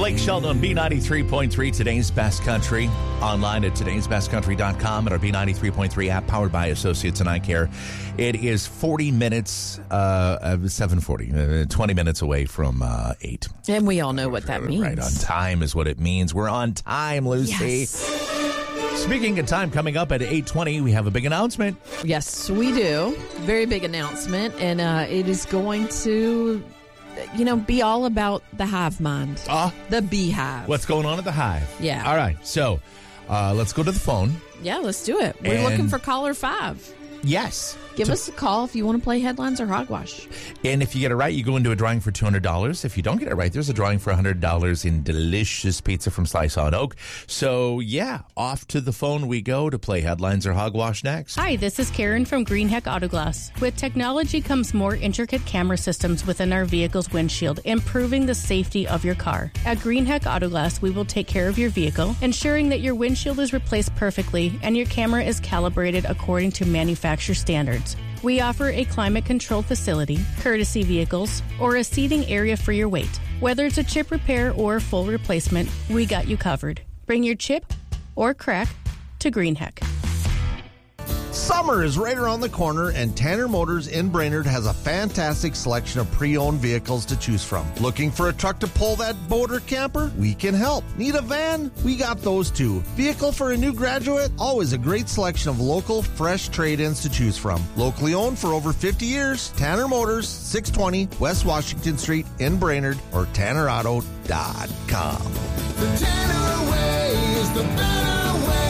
Blake Shelton on B93.3, Today's Best Country. Online at today'sbestcountry.com and our B93.3 app powered by Associates in Eye Care. It is 40 minutes, 7:40, 20 minutes away from 8. And we all know what that means. Right, on time is what it means. We're on time, Lucy. Yes. Speaking of time, coming up at 8:20, we have a big announcement. Yes, we do. Very big announcement. And it is going to, be all about the hive mind. The beehive. What's going on at the hive? Yeah. All right, so let's go to the phone. Yeah, let's do it. We're looking for caller 5. Yes. Give us a call if you want to play Headlines or Hogwash. And if you get it right, you go into a drawing for $200. If you don't get it right, there's a drawing for $100 in delicious pizza from Slice on Oak. So, yeah, off to the phone we go to play Headlines or Hogwash next. Hi, this is Karen from Greenheck Autoglass. With technology comes more intricate camera systems within our vehicle's windshield, improving the safety of your car. At Greenheck Autoglass, we will take care of your vehicle, ensuring that your windshield is replaced perfectly and your camera is calibrated according to manufacturer standards. We offer a climate-controlled facility, courtesy vehicles, or a seating area for your weight. Whether it's a chip repair or full replacement, we got you covered. Bring your chip or crack to Greenheck. Summer is right around the corner, and Tanner Motors in Brainerd has a fantastic selection of pre-owned vehicles to choose from. Looking for a truck to pull that boat or camper? We can help. Need a van? We got those too. Vehicle for a new graduate? Always a great selection of local, fresh trade-ins to choose from. Locally owned for over 50 years, Tanner Motors, 620 West Washington Street in Brainerd, or TannerAuto.com. The Tanner way is the better way.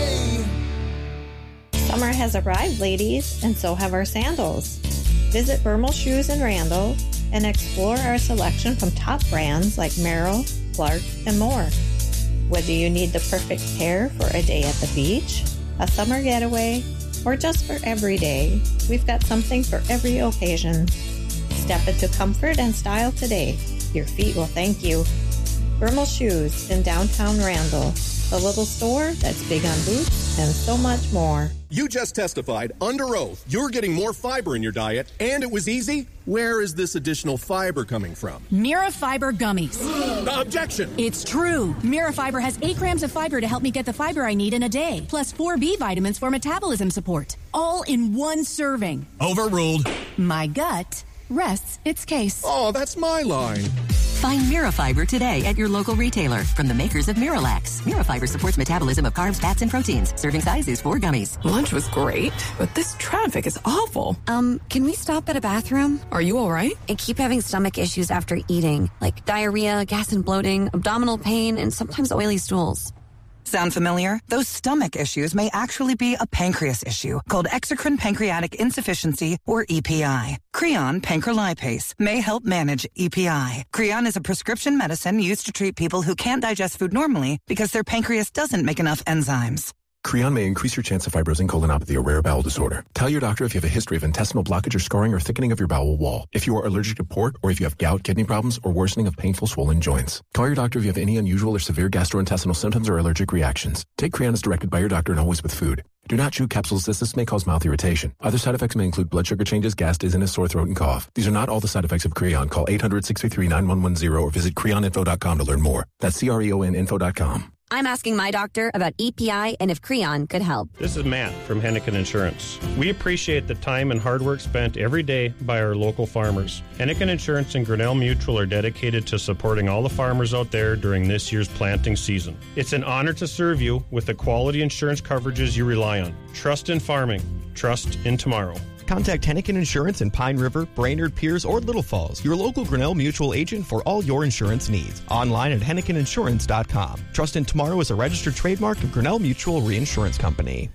Summer has arrived, ladies, and so have our sandals. Visit Bermel Shoes in Randall and explore our selection from top brands like Merrill, Clark, and more. Whether you need the perfect pair for a day at the beach, a summer getaway, or just for every day, we've got something for every occasion. Step into comfort and style today. Your feet will thank you. Bermel Shoes in downtown Randall, a little store that's big on boots and so much more. You just testified under oath you're getting more fiber in your diet, and it was easy. Where is this additional fiber coming from? Mirafiber gummies. Objection! It's true. Mirafiber has 8 grams of fiber to help me get the fiber I need in a day, plus 4 B vitamins for metabolism support, all in one serving. Overruled. My gut rests its case. Oh, that's my line. Find Mirafiber today at your local retailer from the makers of Miralax. Mirafiber supports metabolism of carbs, fats, and proteins. Serving size is 4 gummies. Lunch was great, but this traffic is awful. Can we stop at a bathroom? Are you all right? I keep having stomach issues after eating, like diarrhea, gas and bloating, abdominal pain, and sometimes oily stools. Sound familiar? Those stomach issues may actually be a pancreas issue called exocrine pancreatic insufficiency, or EPI. Creon pancrelipase may help manage EPI. Creon is a prescription medicine used to treat people who can't digest food normally because their pancreas doesn't make enough enzymes. Creon may increase your chance of fibrosing colonopathy, a rare bowel disorder. Tell your doctor if you have a history of intestinal blockage or scarring or thickening of your bowel wall, if you are allergic to pork, or if you have gout, kidney problems, or worsening of painful swollen joints. Call your doctor if you have any unusual or severe gastrointestinal symptoms or allergic reactions. Take Creon as directed by your doctor and always with food. Do not chew capsules as this may cause mouth irritation. Other side effects may include blood sugar changes, gas, dizziness, sore throat, and cough. These are not all the side effects of Creon. Call 800-633-9110 or visit creoninfo.com to learn more. That's CREONinfo.com. I'm asking my doctor about EPI and if Creon could help. This is Matt from Henneken Insurance. We appreciate the time and hard work spent every day by our local farmers. Henneken Insurance and Grinnell Mutual are dedicated to supporting all the farmers out there during this year's planting season. It's an honor to serve you with the quality insurance coverages you rely on. Trust in farming. Trust in tomorrow. Contact Henneken Insurance in Pine River, Brainerd, Pierce, or Little Falls, your local Grinnell Mutual agent for all your insurance needs. Online at HennekenInsurance.com. Trust in Tomorrow is a registered trademark of Grinnell Mutual Reinsurance Company.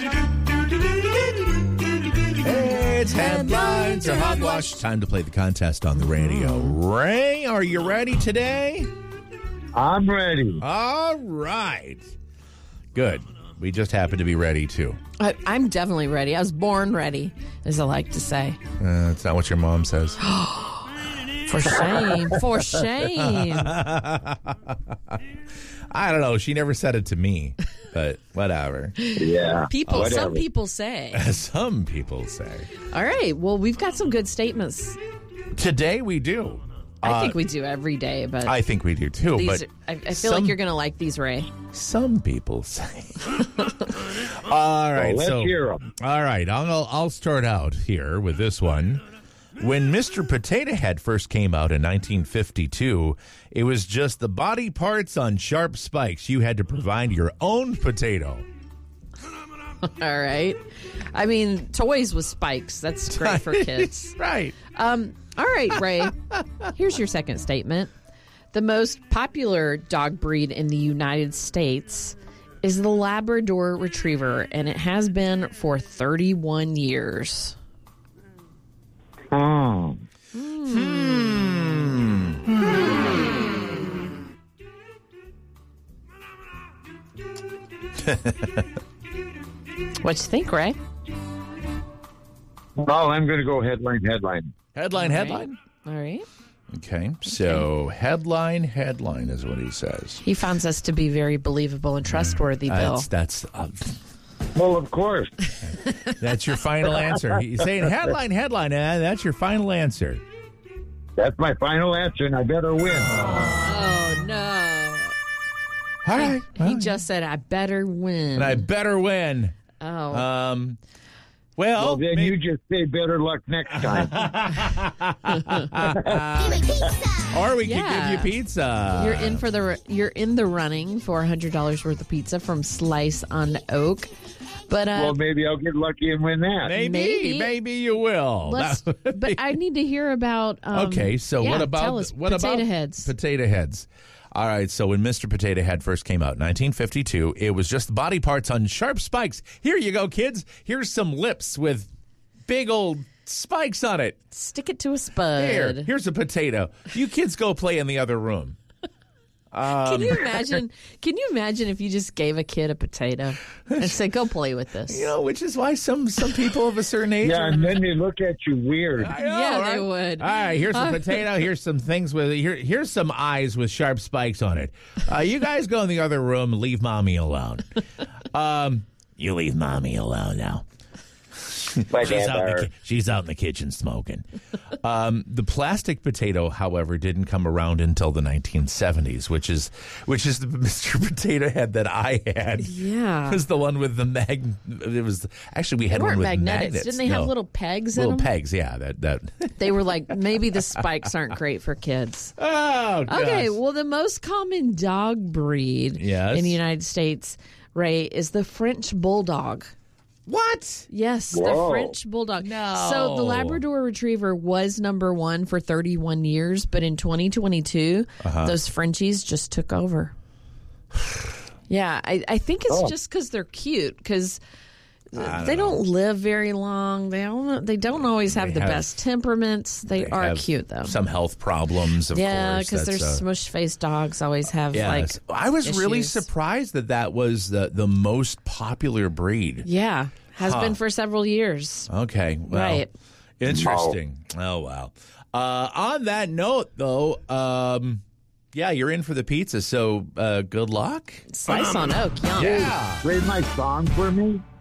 Hey, it's Headlines or Hogwash. Time to play the contest on the radio. Ray, are you ready today? I'm ready. All right. Good. We just happen to be ready, too. I'm definitely ready. I was born ready, as I like to say. That's not what your mom says. For shame. For shame. I don't know. She never said it to me, but whatever. Yeah. Some people say. Some people say. All right. Well, we've got some good statements. Today we do. I think we do every day, but I think we do too. these But I feel like you're going to like these, Ray. Some people say. All right, let's hear 'em. All right, I'll start out here with this one. When Mr. Potato Head first came out in 1952, it was just the body parts on sharp spikes. You had to provide your own potato. All right. I mean, toys with spikes. That's great for kids. Right. All right, Ray. Here's your second statement. The most popular dog breed in the United States is the Labrador Retriever, and it has been for 31 years. What you think, Ray? Oh, I'm going to go headline. Headline. All right. Okay, so headline is what he says. He finds us to be very believable and trustworthy, Bill. That's well, of course. That's your final answer. He's saying headline. That's your final answer. That's my final answer, and I better win. Oh, no. All right. He just said, I better win. And I better win. Oh. Well, then you just say better luck next time. Or we could give you pizza. You're in the running for $100 worth of pizza from Slice on Oak. But well, maybe I'll get lucky and win that. Maybe you will. But I need to hear about. Okay, so what about potato heads? Potato heads. All right, so when Mr. Potato Head first came out in 1952, it was just the body parts on sharp spikes. Here you go, kids. Here's some lips with big old spikes on it. Stick it to a spud. Here's a potato. You kids go play in the other room. Can you imagine if you just gave a kid a potato and said, go play with this? You know, which is why some people of a certain age. Yeah, and then they look at you weird. They would. All right, here's a potato. Here's some things here's some eyes with sharp spikes on it. You guys go in the other room and leave Mommy alone. You leave Mommy alone now. She's out in the kitchen smoking. The plastic potato, however, didn't come around until the 1970s, which is the Mr. Potato Head that I had. Yeah, it was the one with the It was actually we had one with magnets. Didn't they have little pegs? in them? Pegs, yeah. That they were like maybe the spikes aren't great for kids. Oh, gosh. Okay. Well, the most common dog breed in the United States, Ray, is the French Bulldog. What? Yes, Whoa. The French Bulldog. No. So the Labrador Retriever was number one for 31 years, but in 2022, those Frenchies just took over. Yeah, I think it's just because they're cute, because they don't live very long. They don't always have the best temperaments. They are cute, though. Some health problems, of course. Yeah, because their smush-faced dogs always have, I was really issues. surprised that was the most popular breed. Yeah, has been for several years. Okay, well, right. Interesting. Oh, wow. On that note, though, you're in for the pizza, so good luck. Slice on Oak, yum. Yeah. Play my song for me.